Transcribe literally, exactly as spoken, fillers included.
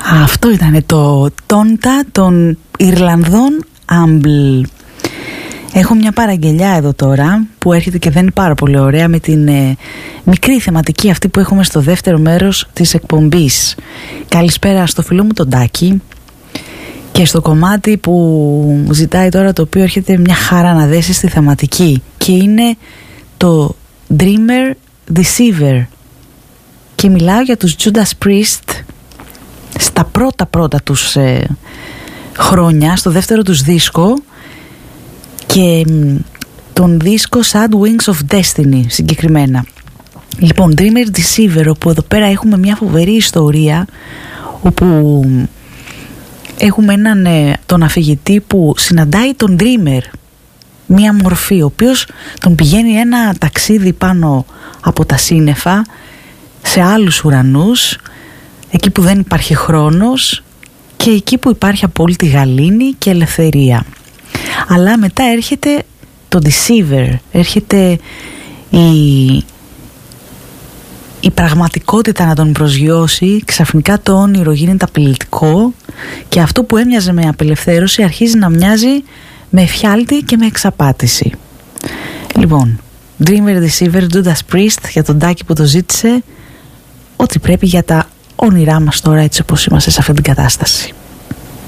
Αυτό ήταν το τόντα των Ιρλανδών Άμπλ. Έχω μια παραγγελιά εδώ τώρα που έρχεται και δεν είναι πάρα πολύ ωραία, με την ε, μικρή θεματική αυτή που έχουμε στο δεύτερο μέρος της εκπομπής. Καλησπέρα στο φίλο μου τον Τάκη και στο κομμάτι που ζητάει τώρα, το οποίο έρχεται μια χαρά να δέσει στη θεματική, και είναι το Dreamer Deceiver, και μιλάω για τους Judas Priest στα πρώτα πρώτα τους ε, χρόνια, στο δεύτερο τους δίσκο, και τον δίσκο Sad Wings of Destiny συγκεκριμένα. Λοιπόν, Dreamer Deceiver, όπου εδώ πέρα έχουμε μια φοβερή ιστορία, όπου έχουμε έναν ε, τον αφηγητή που συναντάει τον Dreamer, μια μορφή, ο οποίος τον πηγαίνει ένα ταξίδι πάνω από τα σύννεφα σε άλλους ουρανούς, εκεί που δεν υπάρχει χρόνος και εκεί που υπάρχει απόλυτη γαλήνη και ελευθερία. Αλλά μετά έρχεται το Deceiver, έρχεται η, η πραγματικότητα να τον προσγειώσει. Ξαφνικά το όνειρο γίνεται απειλητικό και αυτό που έμοιαζε με απελευθέρωση αρχίζει να μοιάζει με εφιάλτη και με εξαπάτηση. Λοιπόν, Dreamer Deceiver, Judas Priest, για τον Τάκη που το ζήτησε, ό,τι πρέπει για τα όνειρά μας τώρα, έτσι όπως είμαστε σε αυτή την κατάσταση.